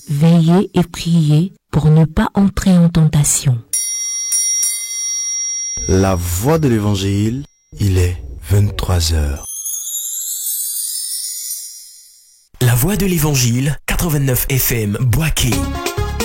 Veillez et priez pour ne pas entrer en tentation. La voix de l'évangile, il est 23h. La voix de l'évangile, 89 FM, Boaké.